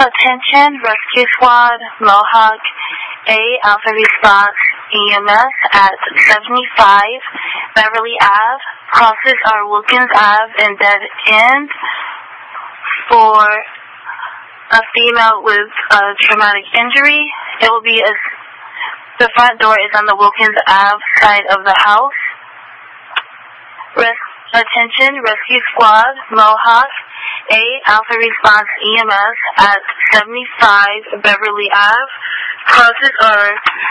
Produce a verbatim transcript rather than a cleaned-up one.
Attention, Rescue Squad, Mohawk, A, Alpha Response, E M S at seventy-five Beverly Avenue. Crosses are Wilkins Avenue and dead end for a female with a traumatic injury. It will be a, the front door is on the Wilkins Avenue side of the house. Res, attention, Rescue Squad, Mohawk, A, Alpha Response E M S at seventy-five Beverly Avenue. Crosses are